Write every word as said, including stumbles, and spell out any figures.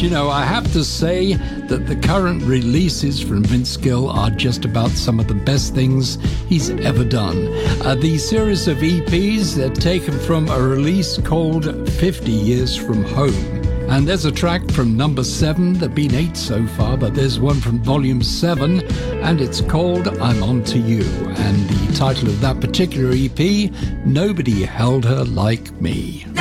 you know, I have to say that the current releases from Vince Gill are just about some of the best things he's ever done. Uh, the series of E Ps are taken from a release called fifty years from Home. And there's a track from number seven. There have been eight so far, but there's one from volume seven, and it's called I'm On To You. And the title of that particular E P, Nobody Held Her Like Me.